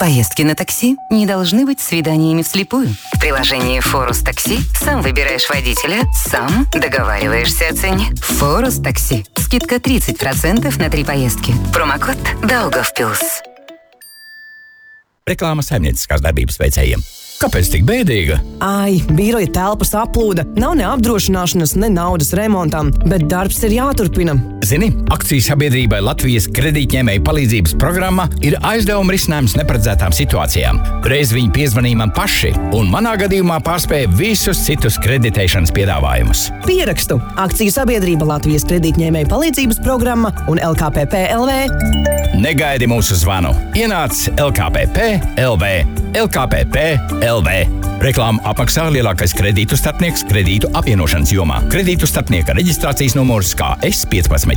Поездки на такси не должны быть свиданиями вслепую. В приложении «Форус Такси» сам выбираешь водителя, сам договариваешься о цене. «Форус Такси». Скидка 30% на 3 поездки. Промокод «Daugavpils». Reklāmas saimnieciskās darbības veicējiem. Kāpēc tik bēdīga? Ai, biroja telpas aplūda, nav ne apdrošināšanas, ne naudas remontam, bet darbs ir jāturpina. Zini, akciju sabiedrībai Latvijas kredītņēmēju palīdzības programma ir aizdevuma risinājums neparedzētām situācijām. Reiz viņi piezvanīja man paši, un manā gadījumā pārspēja visus citus kreditēšanas piedāvājumus. Pierakstu akciju sabiedrība Latvijas kredītņēmēju palīdzības programma un LKPP LV. Negaidi mūsu zvanu. Ienāc LKPP LV. LKPP LV. Reklāmu apmaksā lielākais kredītu starpnieks kredītu apvienošanas jomā. Kredītu starpnieka reģistrācijas numurs KS15.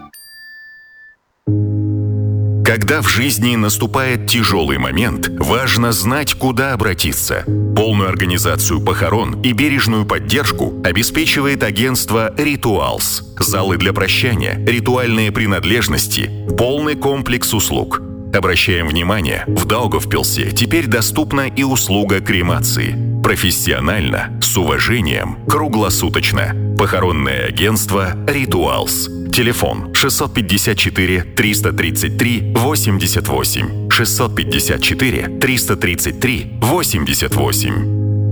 Когда в жизни наступает тяжелый момент, важно знать, куда обратиться. Полную организацию похорон и бережную поддержку обеспечивает агентство «Ритуалс». Залы для прощания, ритуальные принадлежности, полный комплекс услуг. Обращаем внимание, в Даугавпилсе теперь доступна и услуга кремации. Профессионально, с уважением, круглосуточно. Похоронное агентство «Ритуалс». Телефон 654-333-88. 654-333-88.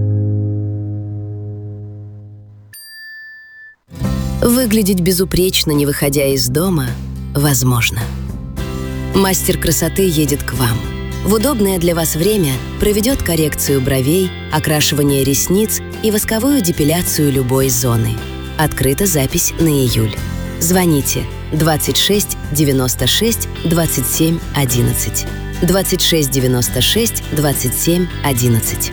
Выглядеть безупречно, не выходя из дома, возможно. Мастер красоты едет к вам. В удобное для вас время проведет коррекцию бровей, окрашивание ресниц и восковую депиляцию любой зоны. Открыта запись на июль. Звоните 26 96 27 11. 26 96 27 11.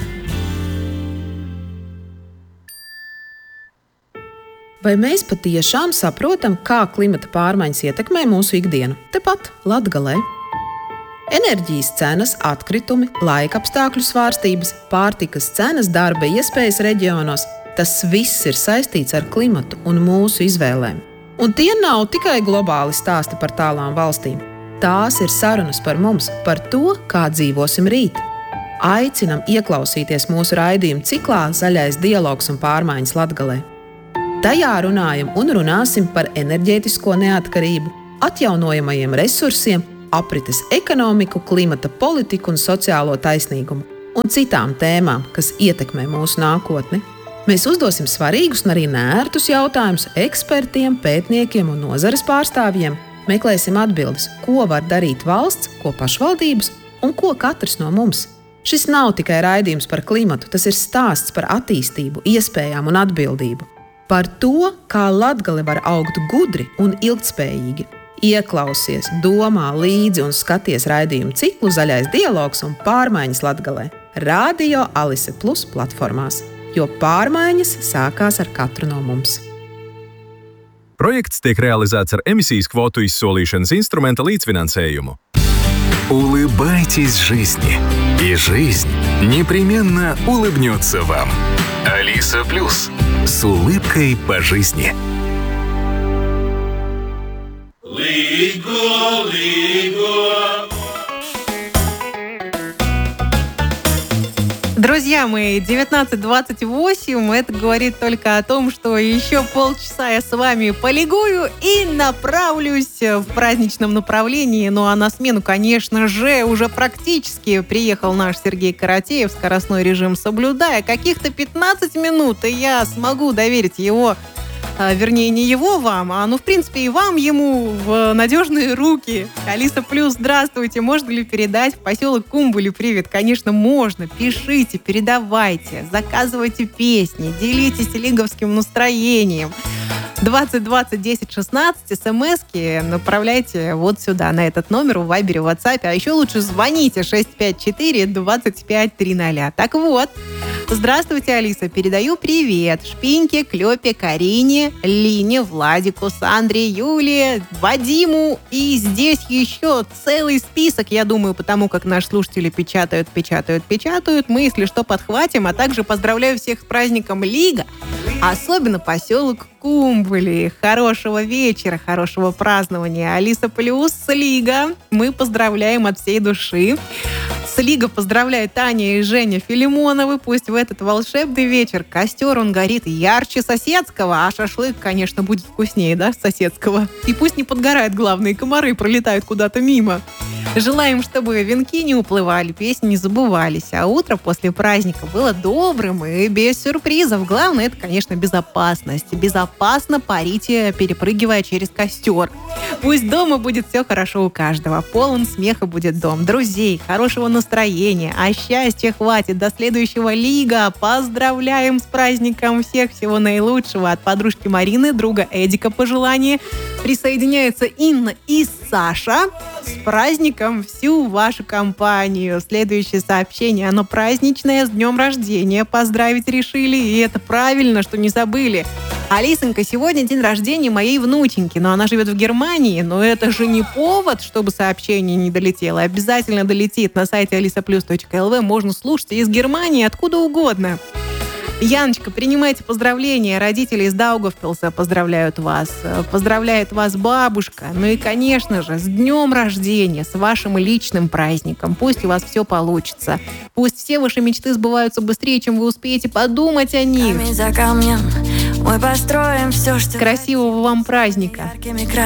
Vai mēs patiešām saprotam, kā klimata pārmaiņas ietekmē mūsu ikdienu? Tepat Latgalē. Enerģijas cenas, atkritumi, laikapstākļu svārstības, pārtikas cenas, darba iespējas reģionos – tas viss ir saistīts ar klimatu un mūsu izvēlēm. Un tie nav tikai globāli stāsti par tālām valstīm. Tās ir sarunas par mums, par to, kā dzīvosim rīt. Aicinam ieklausīties mūsu raidījumu ciklā Zaļais dialogs un pārmaiņas Latgalē. Tajā runājam un runāsim par enerģētisko neatkarību, atjaunojamajiem resursiem, aprites ekonomiku, klimata politiku un sociālo taisnīgumu un citām tēmām, kas ietekmē mūsu nākotni. Mēs uzdosim svarīgus un arī neērtus jautājumus ekspertiem, pētniekiem un nozares pārstāvjiem. Meklēsim atbildes, ko var darīt valsts, ko pašvaldības un ko katrs no mums. Šis nav tikai raidījums par klimatu, tas ir stāsts par attīstību, iespējām un atbildību. Par to, kā Latgale var augt gudri un ilgtspējīgi. Ieklausies, domā līdzi un skaties raidījumu ciklu Zaļais dialogs un pārmaiņas Latgalē. Radio Alise Plus platformās, jo pārmaiņas sākās ar katru no mums. Projekts tiek realizēts ar emisijas kvotu izsolīšanas instrumenta līdzfinansējumu. Улыбайтесь жизни, и жизнь непременно улыбнется вам. Алиса Плюс. С улыбкой по жизни. Līgo, līgo. Друзья мои, 19:28, это говорит только о том, что еще полчаса я с вами полигую и направлюсь в праздничном направлении. Ну а на смену, конечно же, уже практически приехал наш Сергей Каратеев, скоростной режим соблюдая. Каких-то 15 минут, и я смогу доверить его, вернее, не его вам, а, в принципе, и вам ему в надежные руки. Алиса Плюс, здравствуйте. Можно ли передать в поселок Кумбули привет? Конечно, можно. Пишите, передавайте, заказывайте песни, делитесь лиговским настроением. 20 20 10 16 смс-ки направляйте вот сюда, на этот номер в Вайбере, в WhatsApp. А еще лучше звоните 654 25 300. Так вот, здравствуйте, Алиса. Передаю привет Шпиньке, Клёпе, Карине, Лине, Владику, Сандре, Юле, Вадиму. И здесь еще целый список, я думаю, потому как наши слушатели печатают. Мы, если что, подхватим. А также поздравляю всех с праздником Лига. Особенно поселок Кумбули. Хорошего вечера, хорошего празднования. Алиса Плюс, Лига. Мы поздравляем от всей души. Слига поздравляет Таня и Женя Филимоновы. Пусть в этот волшебный вечер костер он горит ярче соседского, а шашлык, конечно, будет вкуснее, да, соседского. И пусть не подгорает, главное, комары пролетают куда-то мимо. Желаем, чтобы венки не уплывали, песни не забывались, а утро после праздника было добрым и без сюрпризов. Главное, это, конечно, безопасность. Безопасно парите, перепрыгивая через костер. Пусть дома будет все хорошо у каждого. Полон смеха будет дом. Друзей, хорошего настроения, а счастья хватит. До следующего Лига. Поздравляем с праздником всех, всего наилучшего. От подружки Марины, друга Эдика пожелание. Присоединяются Инна и Саша. С праздником всю вашу компанию. Следующее сообщение, оно праздничное, с днем рождения. Поздравить решили, и это правильно, что не забыли. Алисонька, сегодня день рождения моей внученьки, но она живет в Германии, но это же не повод, чтобы сообщение не долетело. Обязательно долетит. На сайте alisaplus.lv можно слушать из Германии, откуда угодно. Яночка, принимайте поздравления. Родители из Даугавпилса поздравляют вас. Поздравляет вас бабушка. Ну и, конечно же, с днем рождения, с вашим личным праздником. Пусть у вас все получится. Пусть все ваши мечты сбываются быстрее, чем вы успеете подумать о них. Красивого вам праздника.